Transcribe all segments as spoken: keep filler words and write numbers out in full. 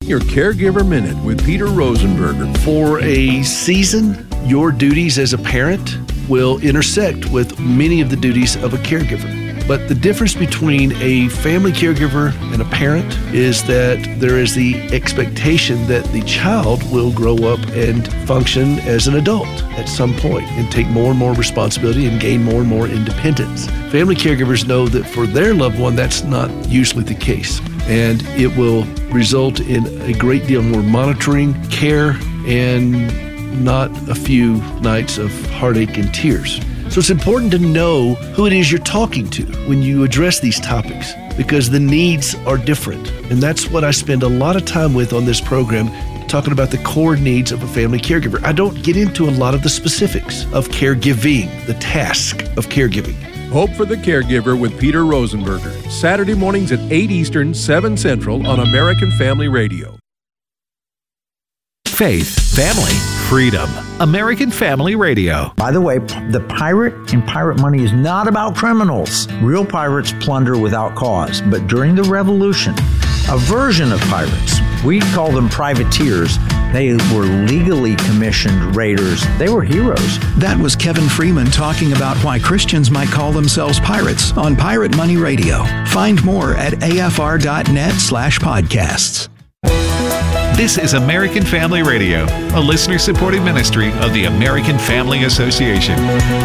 Your Caregiver Minute with Peter Rosenberger. For a season, your duties as a parent will intersect with many of the duties of a caregiver. But the difference between a family caregiver and a parent is that there is the expectation that the child will grow up and function as an adult at some point and take more and more responsibility and gain more and more independence. Family caregivers know that for their loved one, that's not usually the case. And it will result in a great deal more monitoring, care, and not a few nights of heartache and tears. So it's important to know who it is you're talking to when you address these topics, because the needs are different. And that's what I spend a lot of time with on this program, talking about the core needs of a family caregiver. I don't get into a lot of the specifics of caregiving, the task of caregiving. Hope for the Caregiver with Peter Rosenberger. Saturday mornings at eight Eastern, seven Central on American Family Radio. Faith, family, freedom. American Family Radio. By the way, the pirate in Pirate Money is not about criminals. Real pirates plunder without cause. But during the Revolution, a version of pirates, we call them privateers, they were legally commissioned raiders. They were heroes. That was Kevin Freeman talking about why Christians might call themselves pirates on Pirate Money Radio. Find more at afr.net slash podcasts. This is American Family Radio, a listener-supported ministry of the American Family Association.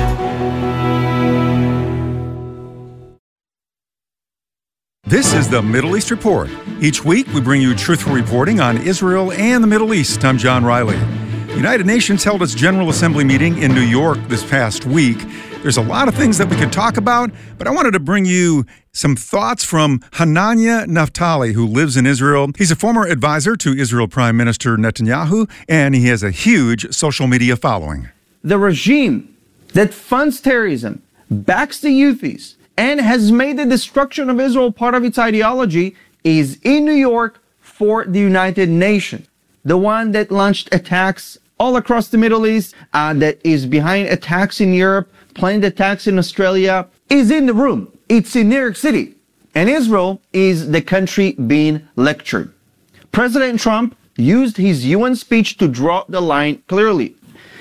This is the Middle East Report. Each week, we bring you truthful reporting on Israel and the Middle East. I'm John Riley. The United Nations held its General Assembly meeting in New York this past week. There's a lot of things that we could talk about, but I wanted to bring you some thoughts from Hanania Naftali, who lives in Israel. He's a former advisor to Israel Prime Minister Netanyahu, and he has a huge social media following. The regime that funds terrorism, backs the Houthis, and has made the destruction of Israel part of its ideology is in New York for the United Nations. The one that launched attacks all across the Middle East, uh, that is behind attacks in Europe, planned attacks in Australia, is in the room. It's in New York City. And Israel is the country being lectured. President Trump used his U N speech to draw the line clearly.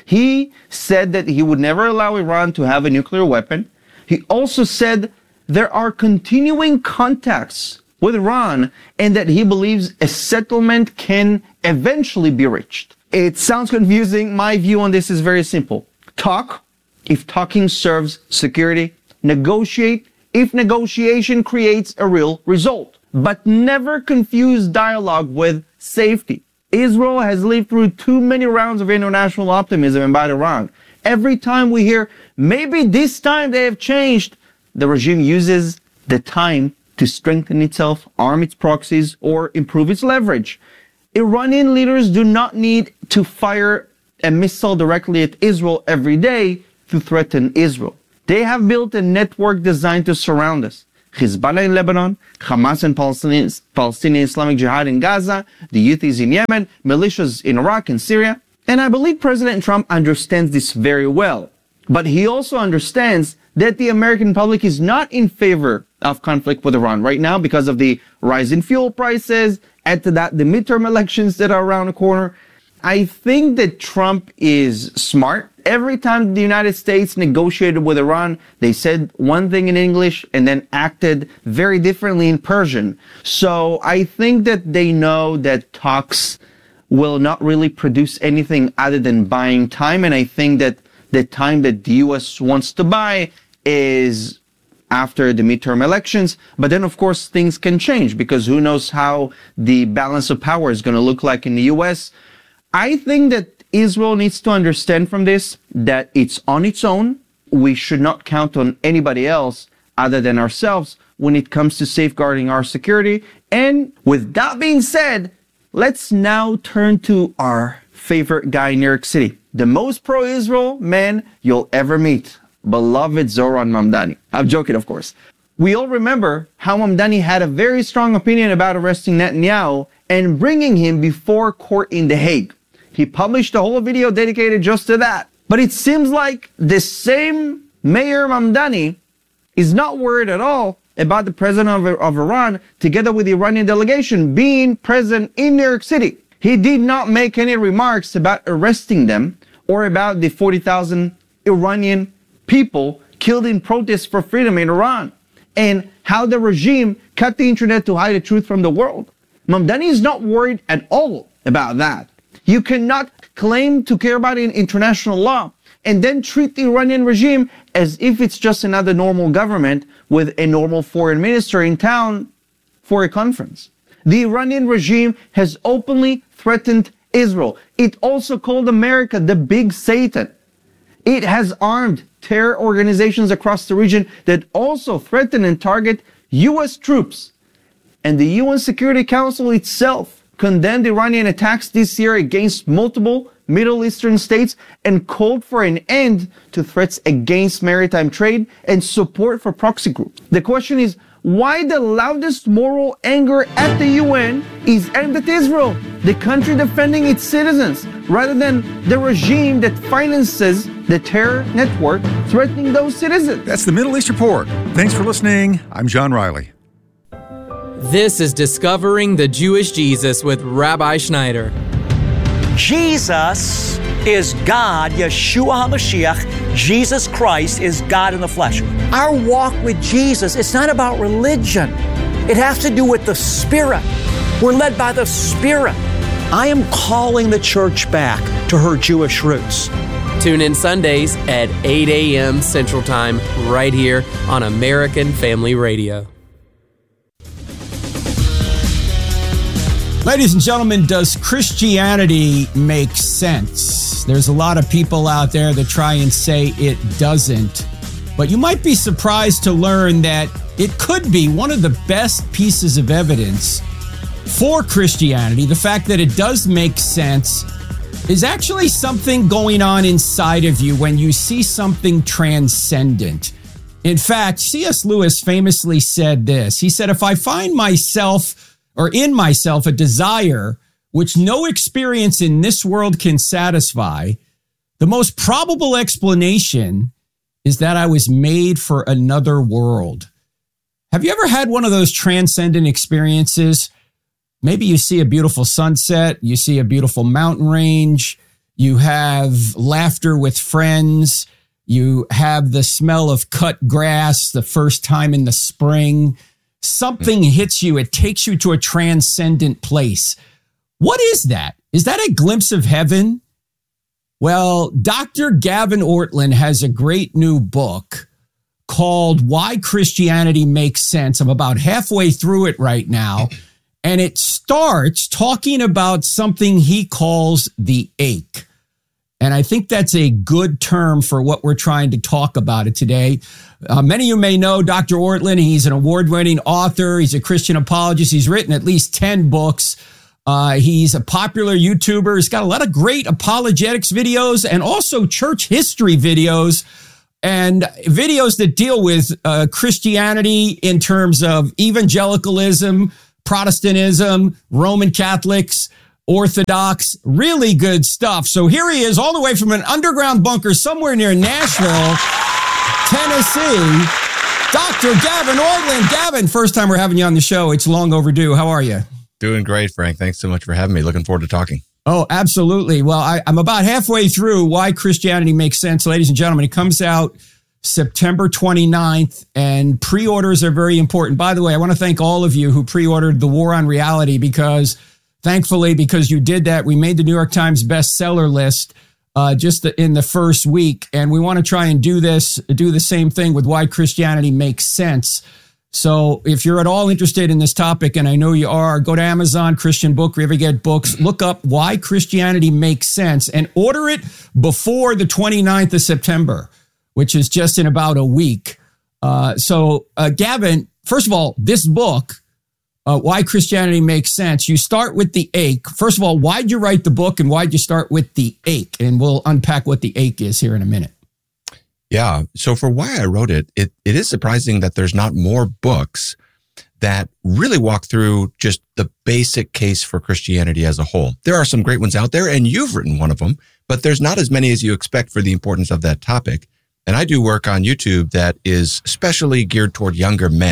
He said that he would never allow Iran to have a nuclear weapon. He also said there are continuing contacts with Iran and that he believes a settlement can eventually be reached. It sounds confusing. My view on this is very simple. Talk if talking serves security. Negotiate if negotiation creates a real result. But never confuse dialogue with safety. Israel has lived through too many rounds of international optimism and by the wrong. Every time we hear, maybe this time they have changed, the regime uses the time to strengthen itself, arm its proxies, or improve its leverage. Iranian leaders do not need to fire a missile directly at Israel every day to threaten Israel. They have built a network designed to surround us. Hezbollah in Lebanon, Hamas and Palestinian, Palestinian Islamic Jihad in Gaza, the Houthis in Yemen, militias in Iraq and Syria. And I believe President Trump understands this very well. But he also understands that the American public is not in favor of conflict with Iran right now because of the rise in fuel prices, add to that the midterm elections that are around the corner. I think that Trump is smart. Every time the United States negotiated with Iran, they said one thing in English and then acted very differently in Persian. So I think that they know that talks will not really produce anything other than buying time. And I think that the time that the U S wants to buy is after the midterm elections. But then, of course, things can change because who knows how the balance of power is going to look like in the U S. I think that Israel needs to understand from this that it's on its own. We should not count on anybody else other than ourselves when it comes to safeguarding our security. And with that being said, let's now turn to our favorite guy in New York City, the most pro-Israel man you'll ever meet, beloved Zohran Mamdani. I'm joking, of course. We all remember how Mamdani had a very strong opinion about arresting Netanyahu and bringing him before court in The Hague. He published a whole video dedicated just to that. But it seems like the same Mayor Mamdani is not worried at all about the president of, of Iran, together with the Iranian delegation, being present in New York City. He did not make any remarks about arresting them or about the forty thousand Iranian people killed in protests for freedom in Iran, and how the regime cut the internet to hide the truth from the world. Mamdani is not worried at all about that. You cannot claim to care about international law and then treat the Iranian regime as if it's just another normal government with a normal foreign minister in town for a conference. The Iranian regime has openly threatened Israel. It also called America the big Satan. It has armed terror organizations across the region that also threaten and target U S troops. And the U N Security Council itself condemned Iranian attacks this year against multiple Middle Eastern states and called for an end to threats against maritime trade and support for proxy groups. The question is, why the loudest moral anger at the U N is aimed at Israel, the country defending its citizens, rather than the regime that finances the terror network threatening those citizens? That's the Middle East Report. Thanks for listening. I'm John Riley. This is Discovering the Jewish Jesus with Rabbi Schneider. Jesus is God, Yeshua HaMashiach. Jesus Christ is God in the flesh. Our walk with Jesus, it's not about religion. It has to do with the Spirit. We're led by the Spirit. I am calling the church back to her Jewish roots. Tune in Sundays at eight a.m. Central Time, right here on American Family Radio. Ladies and gentlemen, does Christianity make sense? There's a lot of people out there that try and say it doesn't. But you might be surprised to learn that it could be one of the best pieces of evidence for Christianity. The fact that it does make sense is actually something going on inside of you when you see something transcendent. In fact, C S Lewis famously said this. He said, if I find myself or in myself a desire which no experience in this world can satisfy, the most probable explanation is that I was made for another world. Have you ever had one of those transcendent experiences? Maybe you see a beautiful sunset, you see a beautiful mountain range, you have laughter with friends, you have the smell of cut grass the first time in the spring. Something hits you, it takes you to a transcendent place. What is that? Is that a glimpse of heaven? Well, Doctor Gavin Ortlund has a great new book called Why Christianity Makes Sense. I'm about halfway through it right now. And it starts talking about something he calls the ache. And I think that's a good term for what we're trying to talk about it today. Uh, many of you may know Doctor Ortlund. He's an award-winning author. He's a Christian apologist. He's written at least ten books. Uh, he's a popular YouTuber. He's got a lot of great apologetics videos and also church history videos and videos that deal with uh, Christianity in terms of evangelicalism, Protestantism, Roman Catholics, Orthodox, really good stuff. So here he is all the way from an underground bunker somewhere near Nashville, Tennessee, Doctor Gavin Ortlund. Gavin, first time we're having you on the show. It's long overdue. How are you? Doing great, Frank. Thanks so much for having me. Looking forward to talking. Oh, absolutely. Well, I, I'm about halfway through Why Christianity Makes Sense, ladies and gentlemen. It comes out September twenty-ninth, and pre-orders are very important. By the way, I want to thank all of you who pre-ordered The War on Reality because thankfully, because you did that, we made the New York Times bestseller list uh, just in the first week. And we want to try and do this, do the same thing with Why Christianity Makes Sense. So if you're at all interested in this topic, and I know you are, go to Amazon, Christian Book, wherever you get books, look up Why Christianity Makes Sense and order it before the twenty-ninth of September, which is just in about a week. Uh, so, uh, Gavin, first of all, this book, Uh, Why Christianity Makes Sense. You start with the ache. First of all, why'd you write the book and why'd you start with the ache? And we'll unpack what the ache is here in a minute. Yeah. So for why I wrote it, it, it is surprising that there's not more books that really walk through just the basic case for Christianity as a whole. There are some great ones out there, and you've written one of them, but there's not as many as you expect for the importance of that topic. And I do work on YouTube that is especially geared toward younger men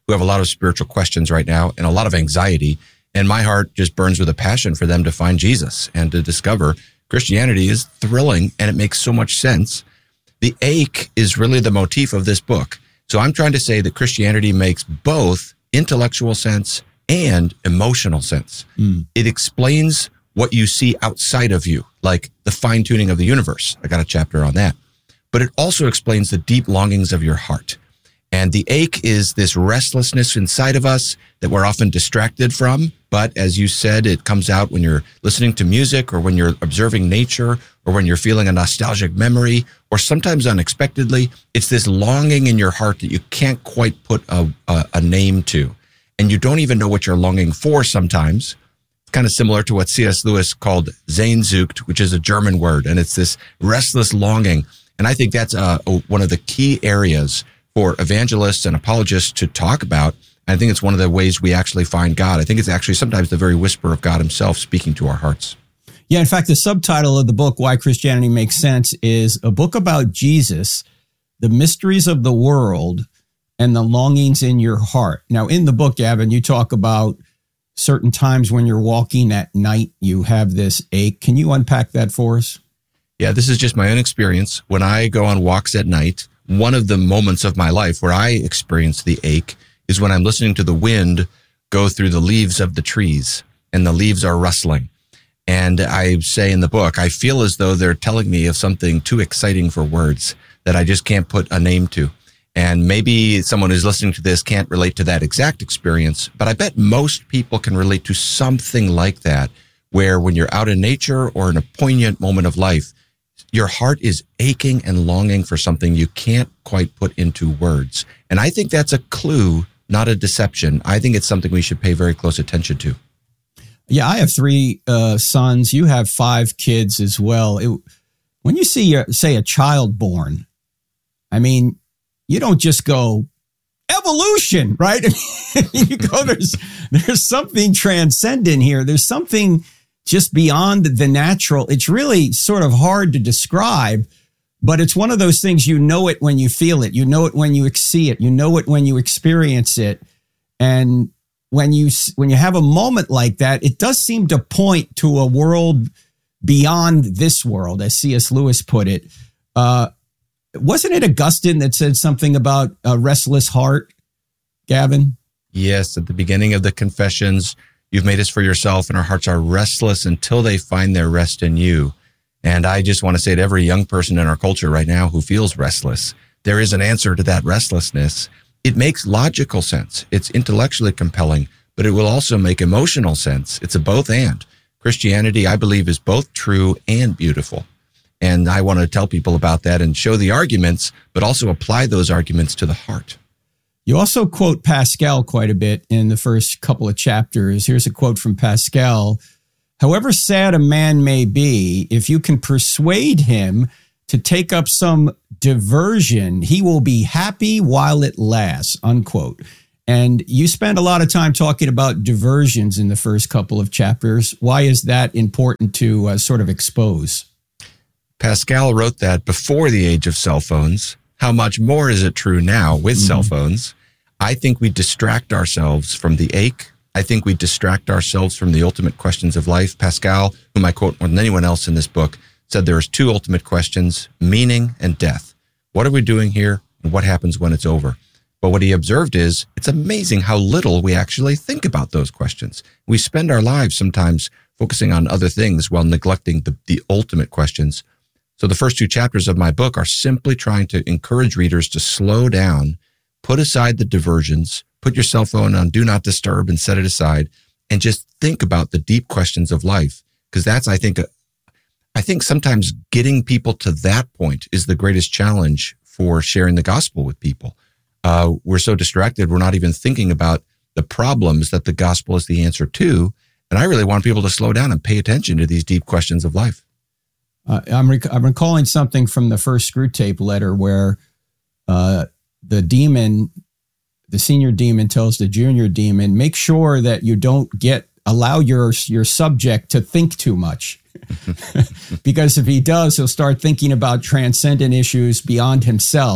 who have a lot of spiritual questions right now and a lot of anxiety. And my heart just burns with a passion for them to find Jesus and to discover Christianity is thrilling and it makes so much sense. The ache is really the motif of this book. So I'm trying to say that Christianity makes both intellectual sense and emotional sense. Mm. It explains what you see outside of you, like the fine-tuning of the universe. I got a chapter on that. But it also explains the deep longings of your heart. And the ache is this restlessness inside of us that we're often distracted from. But as you said, it comes out when you're listening to music or when you're observing nature or when you're feeling a nostalgic memory or sometimes unexpectedly. It's this longing in your heart that you can't quite put a, a, a name to. And you don't even know what you're longing for sometimes. It's kind of similar to what C S Lewis called Sehnsucht, which is a German word. And it's this restless longing. And I think that's uh, one of the key areas for evangelists and apologists to talk about. I think it's one of the ways we actually find God. I think it's actually sometimes the very whisper of God himself speaking to our hearts. Yeah, in fact, the subtitle of the book, Why Christianity Makes Sense, is a book about Jesus, the mysteries of the world, and the longings in your heart. Now, in the book, Gavin, you talk about certain times when you're walking at night, you have this ache. Can you unpack that for us? Yeah, this is just my own experience. When I go on walks at night, one of the moments of my life where I experience the ache is when I'm listening to the wind go through the leaves of the trees and the leaves are rustling. And I say in the book, I feel as though they're telling me of something too exciting for words that I just can't put a name to. And maybe someone who's listening to this can't relate to that exact experience, but I bet most people can relate to something like that, where when you're out in nature or in a poignant moment of life, your heart is aching and longing for something you can't quite put into words. And I think that's a clue, not a deception. I think it's something we should pay very close attention to. Yeah, I have three uh, sons. You have five kids as well. It, when you see, uh, say, a child born, I mean, you don't just go, evolution, right? You go, there's, there's something transcendent here. There's something just beyond the natural. It's really sort of hard to describe, but it's one of those things, you know it when you feel it. You know it when you see it. You know it when you experience it. And when you when you have a moment like that, it does seem to point to a world beyond this world, as C S Lewis put it. Uh, wasn't it Augustine that said something about a restless heart, Gavin? Yes, at the beginning of the Confessions, you've made us for yourself, and our hearts are restless until they find their rest in you. And I just want to say to every young person in our culture right now who feels restless, there is an answer to that restlessness. It makes logical sense. It's intellectually compelling, but it will also make emotional sense. It's a both and. Christianity, I believe, is both true and beautiful. And I want to tell people about that and show the arguments, but also apply those arguments to the heart. You also quote Pascal quite a bit in the first couple of chapters. Here's a quote from Pascal. However sad a man may be, if you can persuade him to take up some diversion, he will be happy while it lasts, unquote. And you spend a lot of time talking about diversions in the first couple of chapters. Why is that important to uh, sort of expose? Pascal wrote that before the age of cell phones. How much more is it true now with mm-hmm. cell phones? I think we distract ourselves from the ache. I think we distract ourselves from the ultimate questions of life. Pascal, whom I quote more than anyone else in this book, said there's two ultimate questions, meaning and death. What are we doing here, and what happens when it's over? But what he observed is, it's amazing how little we actually think about those questions. We spend our lives sometimes focusing on other things while neglecting the, the ultimate questions. So the first two chapters of my book are simply trying to encourage readers to slow down, put aside the diversions, put your cell phone on do not disturb and set it aside, and just think about the deep questions of life. Because that's, I think, a, I think sometimes getting people to that point is the greatest challenge for sharing the gospel with people. Uh, we're so distracted, we're not even thinking about the problems that the gospel is the answer to. And I really want people to slow down and pay attention to these deep questions of life. Uh, I'm, rec- I'm recalling something from the first Screwtape letter where uh, the demon, the senior demon tells the junior demon, make sure that you don't get, allow your, your subject to think too much. Because if he does, he'll start thinking about transcendent issues beyond himself.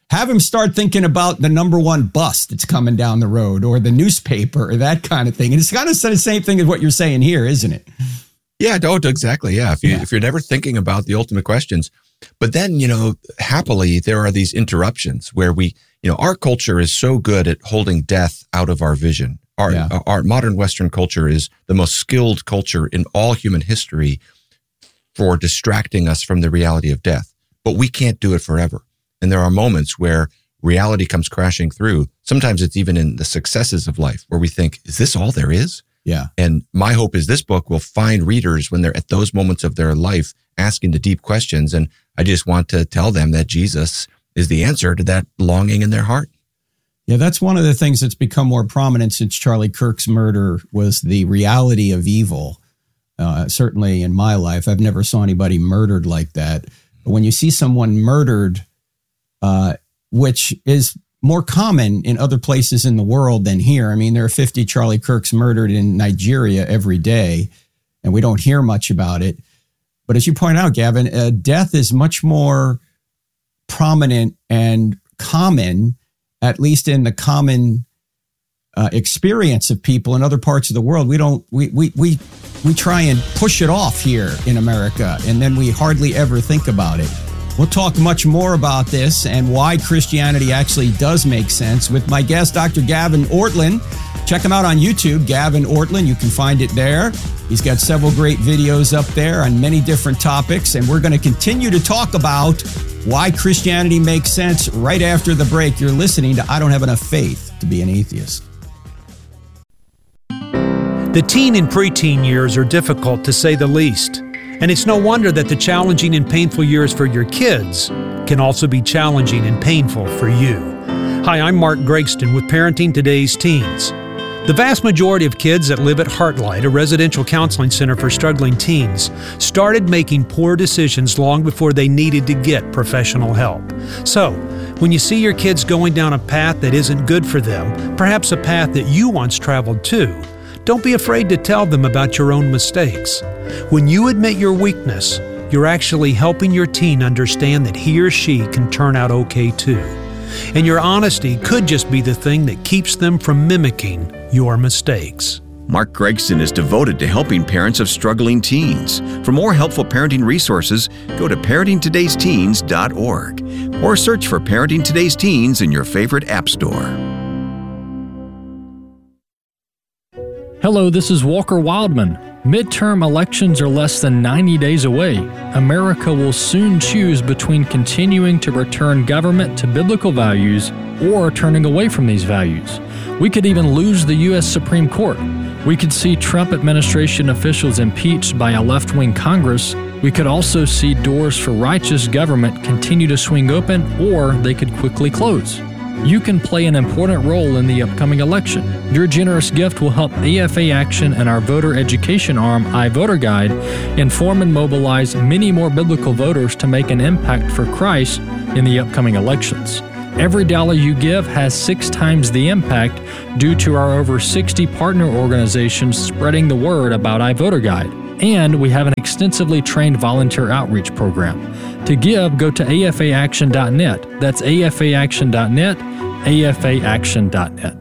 Have him start thinking about the number one bus that's coming down the road or the newspaper or that kind of thing. And it's kind of the same thing as what you're saying here, isn't it? Yeah, no, exactly. Yeah. If, you, Yeah. if you're never thinking about the ultimate questions, but then, you know, happily, there are these interruptions where we, you know, our culture is so good at holding death out of our vision. Our, Yeah. our modern Western culture is the most skilled culture in all human history for distracting us from the reality of death. But we can't do it forever. And there are moments where reality comes crashing through. Sometimes it's even in the successes of life where we think, is this all there is? Yeah. And my hope is this book will find readers when they're at those moments of their life asking the deep questions. And I just want to tell them that Jesus is the answer to that longing in their heart. Yeah, that's one of the things that's become more prominent since Charlie Kirk's murder was the reality of evil. Uh, certainly in my life, I've never saw anybody murdered like that. But when you see someone murdered, uh, which is more common in other places in the world than here. I mean, there are fifty Charlie Kirks murdered in Nigeria every day, and we don't hear much about it. But as you point out, Gavin, uh, death is much more prominent and common, at least in the common uh, experience of people in other parts of the world. We don't, we, we, we, we try and push it off here in America, and then we hardly ever think about it. We'll talk much more about this and why Christianity actually does make sense with my guest, Doctor Gavin Ortlund. Check him out on YouTube, Gavin Ortlund. You can find it there. He's got several great videos up there on many different topics, and we're going to continue to talk about why Christianity makes sense right after the break. You're listening to I Don't Have Enough Faith to Be an Atheist. The teen and preteen years are difficult, to say the least. And it's no wonder that the challenging and painful years for your kids can also be challenging and painful for you. Hi, I'm Mark Gregston with Parenting Today's Teens. The vast majority of kids that live at Heartlight, a residential counseling center for struggling teens, started making poor decisions long before they needed to get professional help. So, when you see your kids going down a path that isn't good for them, perhaps a path that you once traveled too, don't be afraid to tell them about your own mistakes. When you admit your weakness, you're actually helping your teen understand that he or she can turn out okay too. And your honesty could just be the thing that keeps them from mimicking your mistakes. Mark Gregston is devoted to helping parents of struggling teens. For more helpful parenting resources, go to parenting todays teens dot org or search for Parenting Today's Teens in your favorite app store. Hello, this is Walker Wildman. Midterm elections are less than ninety days away. America will soon choose between continuing to return government to biblical values or turning away from these values. We could even lose the U S Supreme Court. We could see Trump administration officials impeached by a left-wing Congress. We could also see doors for righteous government continue to swing open, or they could quickly close. You can play an important role in the upcoming election. Your generous gift will help A F A Action and our voter education arm, iVoterGuide, inform and mobilize many more biblical voters to make an impact for Christ in the upcoming elections. Every dollar you give has six times the impact due to our over sixty partner organizations spreading the word about iVoterGuide. And we have an extensively trained volunteer outreach program. To give, go to A F A action dot net. That's A F A action dot net, A F A action dot net.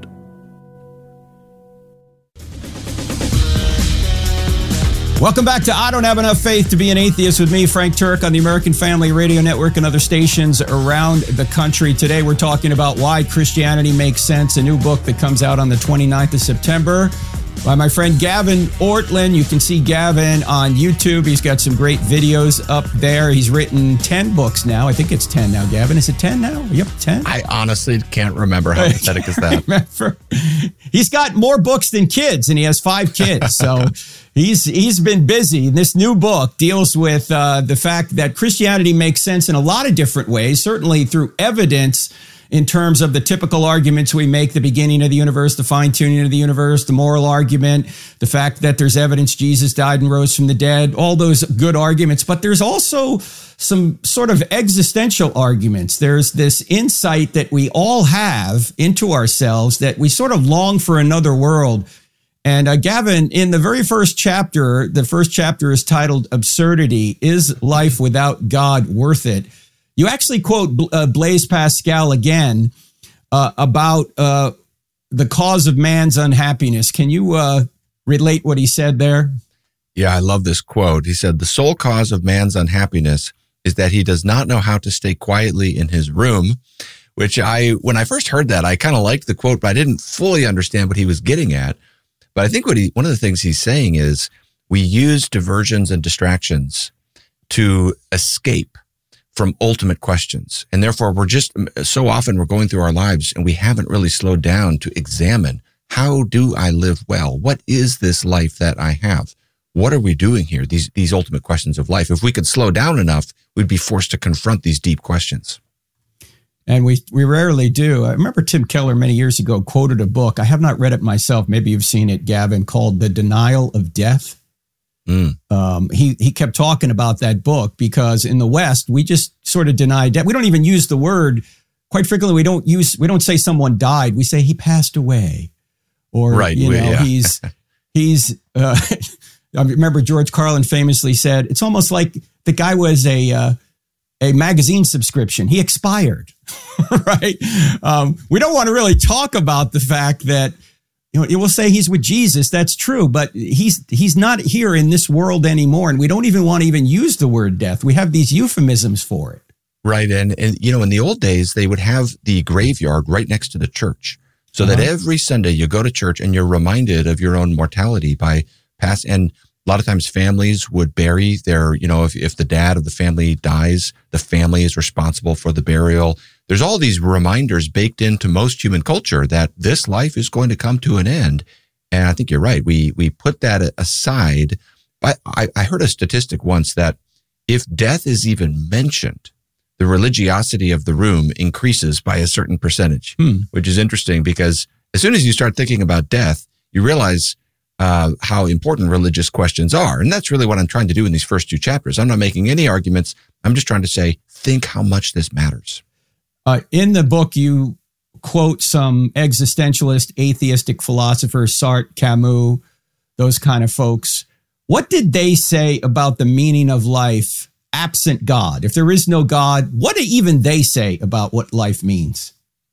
Welcome back to I Don't Have Enough Faith to Be an Atheist with me, Frank Turk, on the American Family Radio Network and other stations around the country. Today we're talking about why Christianity makes sense, a new book that comes out on the twenty-ninth of September by my friend Gavin Ortlund. You can see Gavin on YouTube. He's got some great videos up there. He's written ten books now. I think it's ten now, Gavin. Is it ten now? Yep, ten. I honestly can't remember. How pathetic is that? Remember. He's got more books than kids, and he has five kids. So he's he's been busy. This new book deals with uh, the fact that Christianity makes sense in a lot of different ways, certainly through evidence in terms of the typical arguments we make, the beginning of the universe, the fine-tuning of the universe, the moral argument, the fact that there's evidence Jesus died and rose from the dead, all those good arguments. But there's also some sort of existential arguments. There's this insight that we all have into ourselves that we sort of long for another world. And uh, Gavin, in the very first chapter, the first chapter is titled Absurdity, Is Life Without God Worth It? You actually quote uh, Blaise Pascal again uh, about uh, the cause of man's unhappiness. Can you uh, relate what he said there? Yeah, I love this quote. He said, "The sole cause of man's unhappiness is that he does not know how to stay quietly in his room," which I, when I first heard that, I kind of liked the quote, but I didn't fully understand what he was getting at. But I think what he, one of the things he's saying is we use diversions and distractions to escape from ultimate questions. And therefore, we're just, so often we're going through our lives and we haven't really slowed down to examine, how do I live well? What is this life that I have? What are we doing here? These, these ultimate questions of life. If we could slow down enough, we'd be forced to confront these deep questions. And we, we rarely do. I remember Tim Keller many years ago quoted a book. I have not read it myself. Maybe you've seen it, Gavin, called The Denial of Death. Mm. Um, he, he kept talking about that book because in the West, we just sort of deny death. We don't even use the word. Quite frequently, we don't use, we don't say someone died. We say he passed away. Or, right, you know, yeah. he's, he's, uh, I remember George Carlin famously said, it's almost like the guy was a, uh, a magazine subscription. He expired, right? Um, we don't want to really talk about the fact that, you know, it will say he's with Jesus. That's true, but he's he's not here in this world anymore. And we don't even want to even use the word death. We have these euphemisms for it. Right. And, and you know, in the old days, they would have the graveyard right next to the church so uh-huh. that every Sunday you go to church and you're reminded of your own mortality by past. And a lot of times families would bury their, you know, if, if the dad of the family dies, the family is responsible for the burial. There's all these reminders baked into most human culture that this life is going to come to an end. And I think you're right. We we put that aside. But I, I heard a statistic once that if death is even mentioned, the religiosity of the room increases by a certain percentage, hmm. which is interesting because as soon as you start thinking about death, you realize uh, how important religious questions are. And that's really what I'm trying to do in these first two chapters. I'm not making any arguments. I'm just trying to say, think how much this matters. Uh, in the book, you quote some existentialist, atheistic philosophers, Sartre, Camus, those kind of folks. What did they say about the meaning of life absent God? If there is no God, what do even they say about what life means?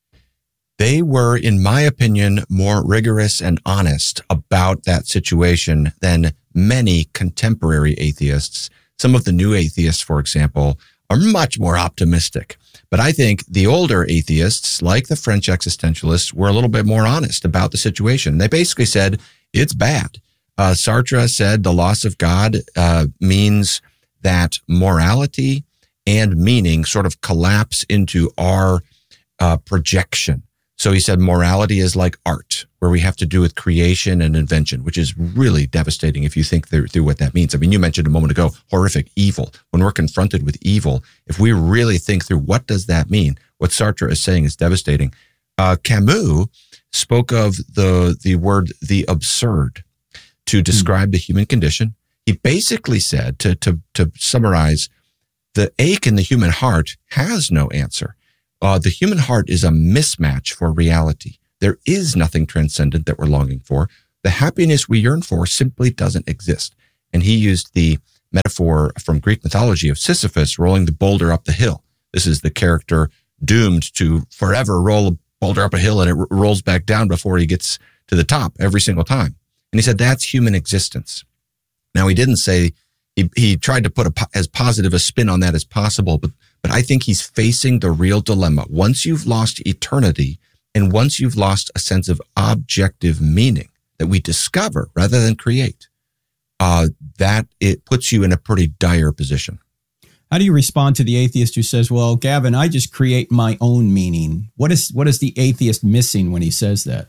They were, in my opinion, more rigorous and honest about that situation than many contemporary atheists. Some of the new atheists, for example, are much more optimistic. But I think the older atheists, like the French existentialists, were a little bit more honest about the situation. They basically said, it's bad. Uh, Sartre said the loss of God uh, means that morality and meaning sort of collapse into our uh, projection. So he said morality is like art, where we have to do with creation and invention, which is really devastating if you think through, through what that means. I mean, you mentioned a moment ago, horrific evil. When we're confronted with evil, if we really think through what does that mean, what Sartre is saying is devastating. Uh, Camus spoke of the the word the absurd to describe mm. the human condition. He basically said, to, to, to summarize, the ache in the human heart has no answer. Uh, the human heart is a mismatch for reality. There is nothing transcendent that we're longing for. The happiness we yearn for simply doesn't exist. And he used the metaphor from Greek mythology of Sisyphus rolling the boulder up the hill. This is the character doomed to forever roll a boulder up a hill and it r- rolls back down before he gets to the top every single time. And he said, that's human existence. Now, he didn't say, he, he tried to put a, as positive a spin on that as possible, but, but I think he's facing the real dilemma. Once you've lost eternity and once you've lost a sense of objective meaning that we discover rather than create, uh, that it puts you in a pretty dire position. How do you respond to the atheist who says, well, Gavin, I just create my own meaning? What is, what is the atheist missing when he says that?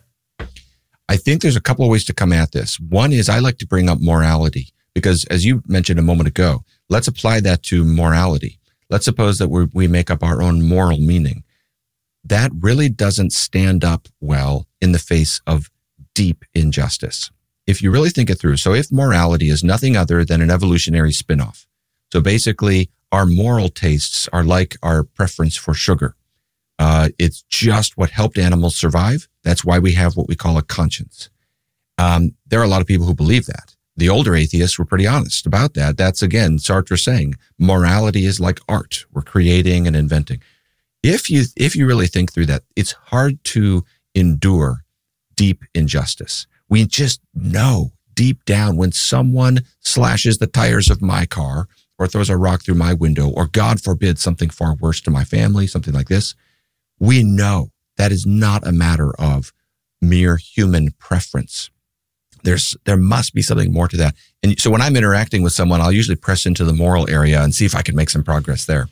I think there's a couple of ways to come at this. One is I like to bring up morality because, as you mentioned a moment ago, let's apply that to morality. Let's suppose that we we make up our own moral meaning. That really doesn't stand up well in the face of deep injustice. If you really think it through, so if morality is nothing other than an evolutionary spin-off, so basically our moral tastes are like our preference for sugar. Uh, it's just what helped animals survive. That's why we have what we call a conscience. Um, there are a lot of people who believe that. the older atheists were pretty honest about that. That's, again, Sartre saying, morality is like art. We're creating and inventing. If you if you really think through that, it's hard to endure deep injustice. We just know deep down when someone slashes the tires of my car or throws a rock through my window, or God forbid, something far worse to my family, something like this, we know that is not a matter of mere human preference. There's, there must be something more to that. And so when I'm interacting with someone, I'll usually press into the moral area and see if I can make some progress there.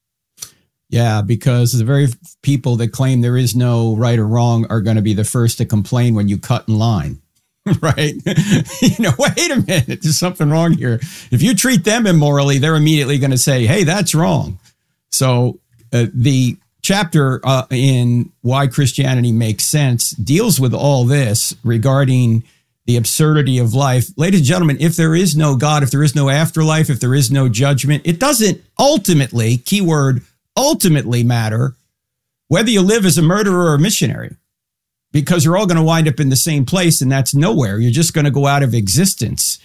Yeah, because the very people that claim there is no right or wrong are going to be the first to complain when you cut in line, right? You know, wait a minute, there's something wrong here. If you treat them immorally, they're immediately going to say, hey, that's wrong. So uh, the chapter uh, in Why Christianity Makes Sense deals with all this regarding the absurdity of life. Ladies and gentlemen, if there is no God, if there is no afterlife, if there is no judgment, it doesn't ultimately, keyword, ultimately matter whether you live as a murderer or a missionary, because you're all going to wind up in the same place, and that's nowhere. You're just going to go out of existence.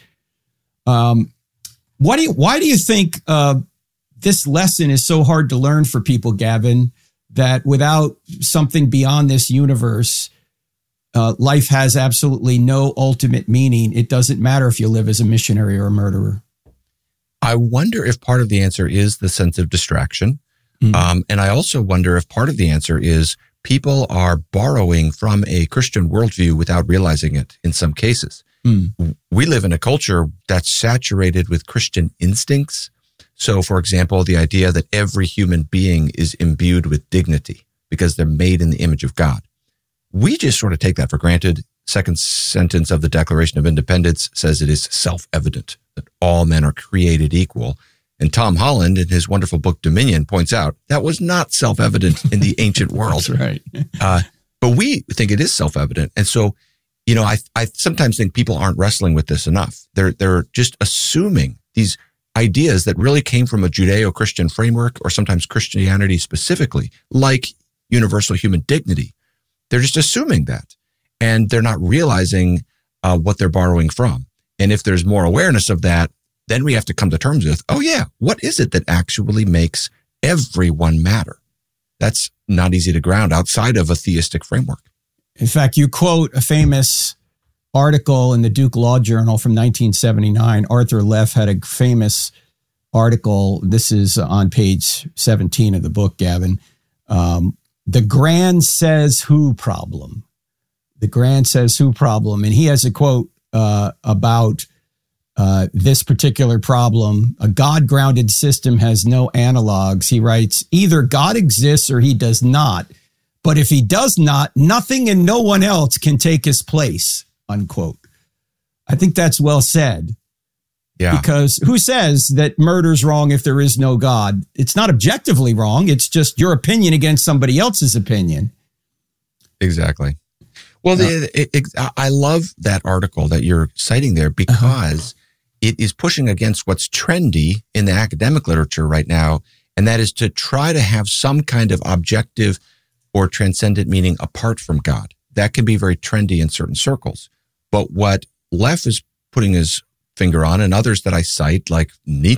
Um, what do you, why do you think uh, this lesson is so hard to learn for people, Gavin, that without something beyond this universe, uh, life has absolutely no ultimate meaning? It doesn't matter if you live as a missionary or a murderer. I wonder if part of the answer is the sense of distraction. Mm-hmm. Um, and I also wonder if part of the answer is people are borrowing from a Christian worldview without realizing it in some cases. Mm. We live in a culture that's saturated with Christian instincts. So, for example, the idea that every human being is imbued with dignity because they're made in the image of God. We just sort of take that for granted. Second sentence of the Declaration of Independence says it is self-evident that all men are created equal. And Tom Holland, in his wonderful book Dominion, points out that was not self-evident in the ancient world. That's right. uh, but we think it is self-evident. And so, you know, I I sometimes think people aren't wrestling with this enough. They're they're just assuming these ideas that really came from a Judeo-Christian framework, or sometimes Christianity specifically, like universal human dignity. They're just assuming that, and they're not realizing uh, what they're borrowing from. And if there's more awareness of that, then we have to come to terms with, oh yeah, what is it that actually makes everyone matter? That's not easy to ground outside of a theistic framework. In fact, you quote a famous article in the Duke Law Journal from nineteen seventy-nine. Arthur Leff had a famous article. This is on page seventeen of the book, Gavin. Um, the grand says who problem. The grand says who problem. And he has a quote uh, about Uh, this particular problem. A God-grounded system has no analogs. He writes, either God exists or he does not. But if he does not, nothing and no one else can take his place, unquote. I think that's well said. Yeah. Because who says that murder's wrong if there is no God? It's not objectively wrong. It's just your opinion against somebody else's opinion. Exactly. Well, the, it, it, I love that article that you're citing there because uh-huh. it is pushing against what's trendy in the academic literature right now, and that is to try to have some kind of objective or transcendent meaning apart from God. That can be very trendy in certain circles. But what Leff is putting his finger on, and others that I cite, like Nietzsche,